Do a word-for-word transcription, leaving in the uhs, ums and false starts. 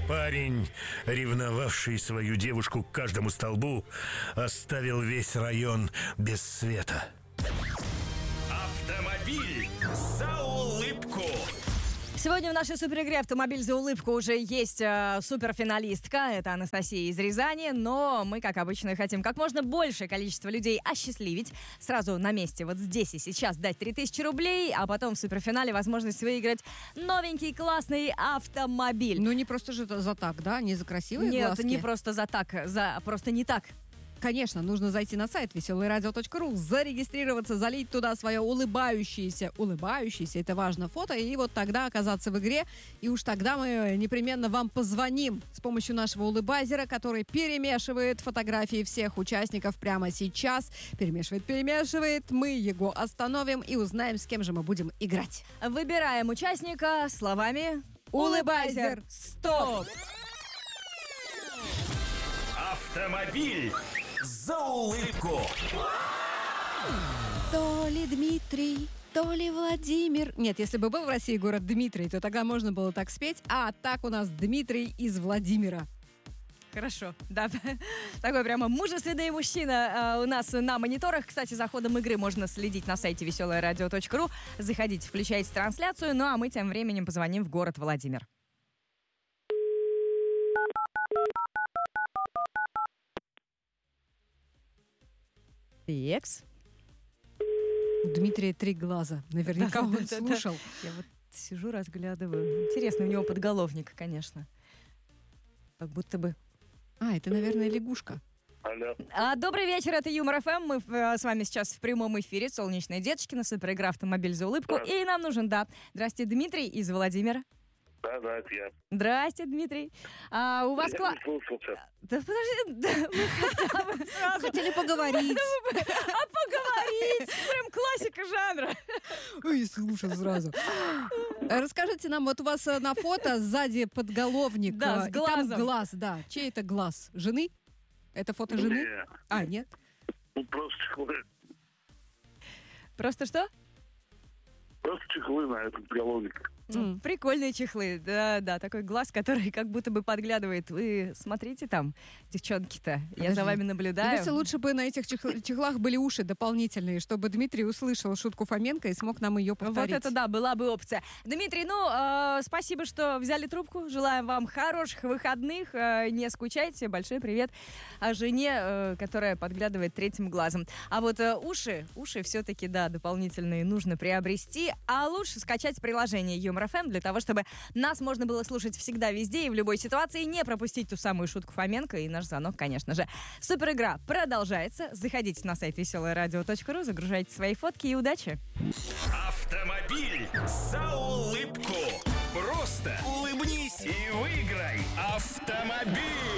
Парень, ревновавший свою девушку к каждому столбу, оставил весь район без света. Автомобиль за улыбку. Сегодня в нашей суперигре «Автомобиль за улыбку» уже есть э, суперфиналистка. Это Анастасия из Рязани. Но мы, как обычно, хотим как можно большее количество людей осчастливить. Сразу на месте, вот здесь и сейчас дать три тысячи рублей, а потом в суперфинале возможность выиграть новенький классный автомобиль. Ну, не просто же за так, да? Не за красивые Нет, глазки? не просто за так, за просто не так. Конечно, нужно зайти на сайт веселое радио точка ру, зарегистрироваться, залить туда свое улыбающееся, улыбающееся, это важно, фото, и вот тогда оказаться в игре, и уж тогда мы непременно вам позвоним с помощью нашего улыбайзера, который перемешивает фотографии всех участников прямо сейчас. Перемешивает, перемешивает, мы его остановим и узнаем, с кем же мы будем играть. Выбираем участника словами «Улыбайзер». Стоп! Автомобиль за улыбку. То ли Дмитрий, то ли Владимир. Нет, если бы был в России город Дмитрий, то тогда можно было так спеть. А так у нас Дмитрий из Владимира. Хорошо, да. Такой прямо мужественный мужчина э, у нас на мониторах. Кстати, за ходом игры можно следить на сайте веселое радио точка ру. Заходите, включайте трансляцию. Ну а мы тем временем позвоним в город Владимир. Экс. У Дмитрия три глаза. Наверняка он слушал. Я вот сижу, разглядываю. Интересно, у него подголовник, конечно. Как будто бы... А, это, наверное, лягушка. Алло. А, добрый вечер, это Юмор ФМ. Мы а, с вами сейчас в прямом эфире. Солнечные деточки на суперигра «Автомобиль за улыбку». Да. И нам нужен, да. Здрасте, Дмитрий из Владимира. Да, да, это я. Здрасте, Дмитрий. А, у вас... Я кла- не слушался. Да подожди, да, мы хотя бы сразу... Хотели поговорить. А поговорить? Прям классика жанра. Ой, слушал сразу. Расскажите нам, вот у вас э, на фото сзади подголовник. Да, э, с и там глазом. глаз, да. Чей это глаз? Жены? Это фото жены? Не, А, нет? ну просто чехлы. Просто что? Просто чехлы на этот головник. Mm. Прикольные чехлы, да, да, такой глаз, который как будто бы подглядывает. Вы смотрите там, девчонки-то, я Подожди. за вами Мне наблюдаю. кажется, лучше бы на этих чехл- чехлах были уши дополнительные, чтобы Дмитрий услышал шутку Фоменко и смог нам ее повторить. Вот это да, была бы опция. Дмитрий, ну, э, спасибо, что взяли трубку. Желаем вам хороших выходных. Э, не скучайте. Большой привет о жене, э, которая подглядывает третьим глазом. А вот э, уши, уши все-таки, да, дополнительные нужно приобрести. А лучше скачать приложение Юмор ФМ для того, чтобы нас можно было слушать всегда, везде и в любой ситуации, и не пропустить ту самую шутку Фоменко и наш звонок, конечно же. Суперигра продолжается. Заходите на сайт веселое радио точка ру, загружайте свои фотки и удачи. Автомобиль за улыбку. Просто улыбнись и выиграй автомобиль.